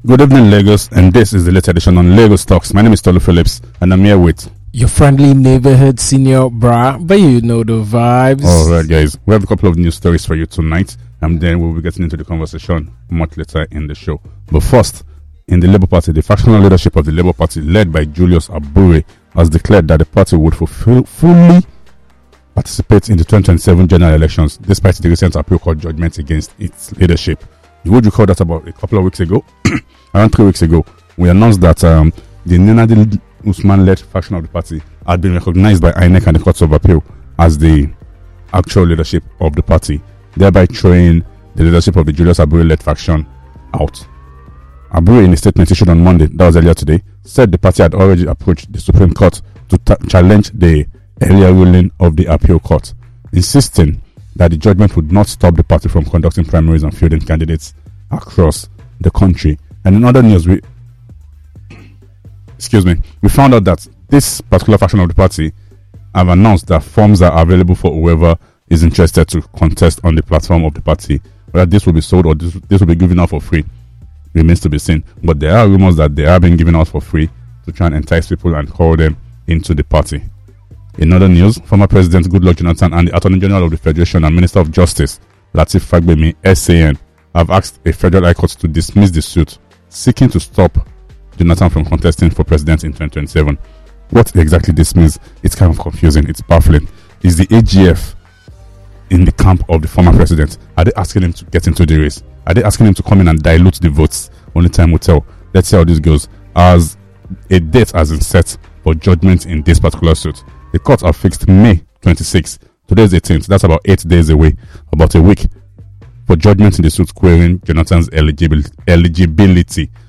Good evening, Lagos, and this is the latest edition on Lagos Talks. My name is Tolu Phillips, and I'm here with your friendly neighborhood senior bra, but you know the vibes. Alright, guys, we have a couple of news stories for you tonight, and then we'll be getting into the conversation much later in the show. But first, in the Labour Party, the factional leadership of the Labour Party, led by Julius Abure, has declared that the party would fully participate in the 2027 general elections, despite the recent appeal court judgment against its leadership. You would recall that about a couple of weeks ago, around 3 weeks ago, we announced that the Nenadi Usman-led faction of the party had been recognized by INEC and the Courts of Appeal as the actual leadership of the party, thereby throwing the leadership of the Julius Abure-led faction out. Abure, in a statement issued on Monday, that was earlier today, said the party had already approached the Supreme Court to challenge the earlier ruling of the appeal court, insisting that the judgment would not stop the party from conducting primaries and fielding candidates across the country. And in other news, we found out that this particular faction of the party have announced that forms are available for whoever is interested to contest on the platform of the party. Whether this will be sold or this will be given out for free remains to be seen. But there are rumors that they are being given out for free to try and entice people and call them into the party. In other news, former President Goodluck Jonathan and the Attorney General of the Federation and Minister of Justice, Lateef Fagbemi, SAN, have asked a federal high court to dismiss the suit, seeking to stop Jonathan from contesting for president in 2027. What exactly this means, it's kind of confusing, it's baffling. Is the AGF in the camp of the former president? Are they asking him to get into the race? Are they asking him to come in and dilute the votes? Only time will tell. Let's see how this goes. As a date has been set for judgment in this particular suit, the courts have fixed May 26th. Today is 18th. That's about 8 days away. About a week for judgment in the suit querying Jonathan's eligibility